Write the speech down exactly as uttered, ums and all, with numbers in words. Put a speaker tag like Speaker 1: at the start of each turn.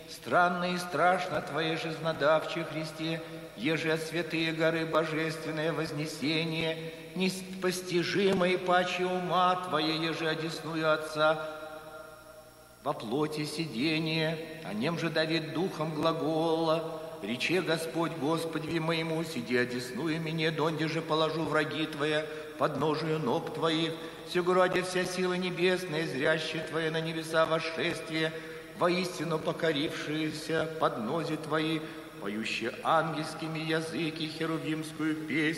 Speaker 1: Странно и страшно Твое жизнодавче, Христе, еже от святые горы божественное вознесение, непостижимое паче ума Твое, еже одесную Отца, во плоти сидение, о нем же Давид духом глагола, рече Господь Господи моему, сиди одесную меня, донде же положу враги Твоя, подножию ног Твоих, сего ради вся сила небесная, зрящая Твоя на небеса восшествие, воистину покорившиеся под нози Твои, поющие ангельскими языки херувимскую песнь,